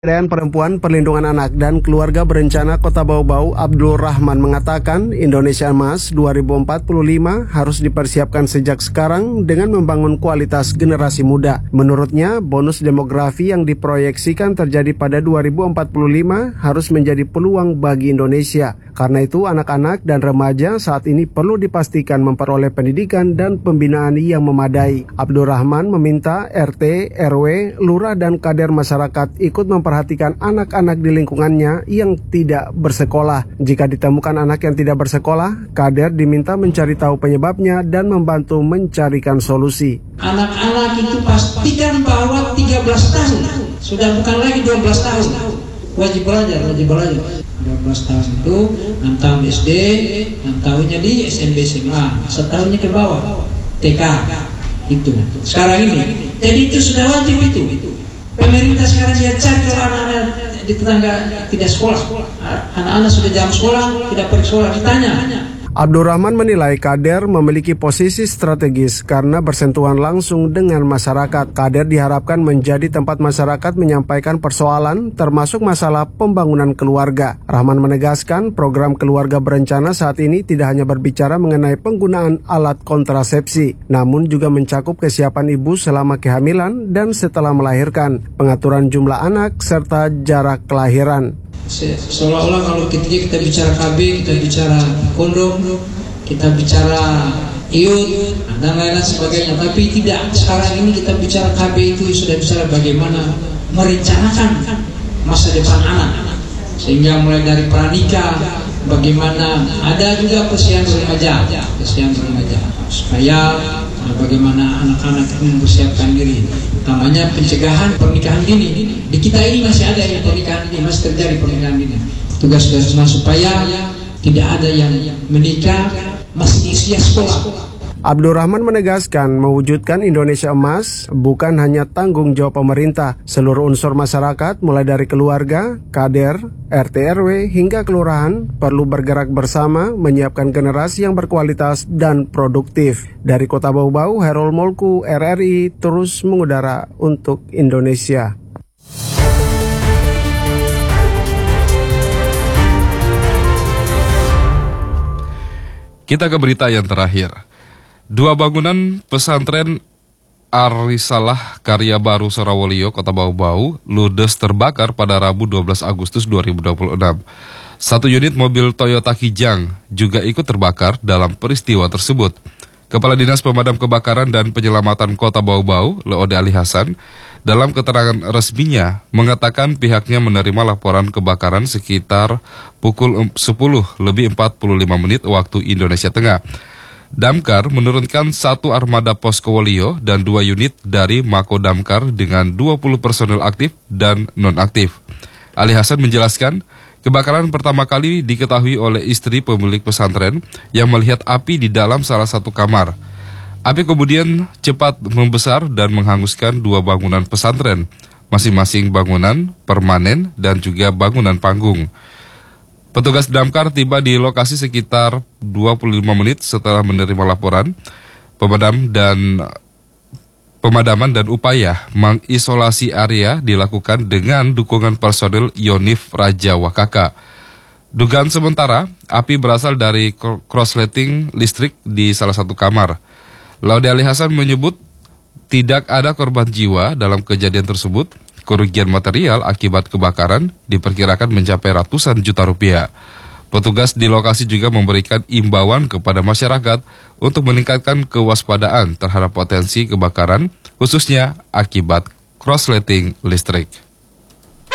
Pemberdayaan Perempuan, Perlindungan Anak dan Keluarga Berencana Kota Bau-Bau, Abdul Rahman mengatakan Indonesia Emas 2045 harus dipersiapkan sejak sekarang dengan membangun kualitas generasi muda. Menurutnya, bonus demografi yang diproyeksikan terjadi pada 2045 harus menjadi peluang bagi Indonesia. Karena itu, anak-anak dan remaja saat ini perlu dipastikan memperoleh pendidikan dan pembinaan yang memadai. Abdul Rahman meminta RT, RW, lurah dan kader masyarakat ikut memperhatikan anak-anak di lingkungannya yang tidak bersekolah. Jika ditemukan anak yang tidak bersekolah, kader diminta mencari tahu penyebabnya dan membantu mencarikan solusi. Anak-anak itu pastikan bahwa 13 tahun, sudah bukan lagi 12 tahun. Wajib belajar. 12 tahun itu 6 tahun SD, 6 tahunnya di SMP SMA, setahunnya ke bawah TK. Itu sekarang ini. Jadi itu sudah wajib itu. Pemerintah sekarang dia cari kalau anak-anak di tetangga tidak sekolah. Anak-anak sudah jam sekolah, tidak pergi sekolah, ditanya. Abdul Rahman menilai kader memiliki posisi strategis karena bersentuhan langsung dengan masyarakat. Kader diharapkan menjadi tempat masyarakat menyampaikan persoalan termasuk masalah pembangunan keluarga. Rahman menegaskan program keluarga berencana saat ini tidak hanya berbicara mengenai penggunaan alat kontrasepsi, namun juga mencakup kesiapan ibu selama kehamilan dan setelah melahirkan, pengaturan jumlah anak, serta jarak kelahiran. Seolah-olah kalau kita bicara KB, kita bicara kondom, kita bicara iud dan lain-lain sebagainya, tapi tidak. Sekarang ini kita bicara KB itu sudah bicara bagaimana merencanakan masa depan anak, sehingga mulai dari pranikah, bagaimana ada juga persiapan remaja, supaya bagaimana anak-anak mempersiapkan diri, utamanya pencegahan pernikahan dini. Di kita ini masih ada yang pernikahan dini, masih terjadi pernikahan dini. Tugas bersama supaya tidak ada yang menikah masih di usia sekolah. Abdul Rahman menegaskan mewujudkan Indonesia Emas bukan hanya tanggung jawab pemerintah. Seluruh unsur masyarakat mulai dari keluarga, kader, RT RW hingga kelurahan perlu bergerak bersama menyiapkan generasi yang berkualitas dan produktif. Dari Kota Bau-Bau, Herol Molku, RRI terus mengudara untuk Indonesia. Kita ke berita yang terakhir. 2 bangunan pesantren Arisalah Karya Baru Sorawolio, Kota Bau-Bau, ludes terbakar pada Rabu 12 Agustus 2026. 1 unit mobil Toyota Kijang juga ikut terbakar dalam peristiwa tersebut. Kepala Dinas Pemadam Kebakaran dan Penyelamatan Kota Bau-Bau, Leode Ali Hasan, dalam keterangan resminya mengatakan pihaknya menerima laporan kebakaran sekitar pukul 10:45 waktu Indonesia Tengah. Damkar menurunkan 1 armada posko Wolio dan 2 unit dari Mako Damkar dengan 20 personel aktif dan non-aktif. Ali Hasan menjelaskan, kebakaran pertama kali diketahui oleh istri pemilik pesantren yang melihat api di dalam salah satu kamar. Api kemudian cepat membesar dan menghanguskan 2 bangunan pesantren, masing-masing bangunan permanen dan juga bangunan panggung. Petugas damkar tiba di lokasi sekitar 25 menit setelah menerima laporan. Pemadaman dan upaya mengisolasi area dilakukan dengan dukungan personil Yonif Raja Wakaka. Dugaan sementara, api berasal dari korsleting listrik di salah satu kamar. Leode Ali Hasan menyebut tidak ada korban jiwa dalam kejadian tersebut. Kerugian material akibat kebakaran diperkirakan mencapai ratusan juta rupiah. Petugas di lokasi juga memberikan imbauan kepada masyarakat untuk meningkatkan kewaspadaan terhadap potensi kebakaran, khususnya akibat korsleting listrik.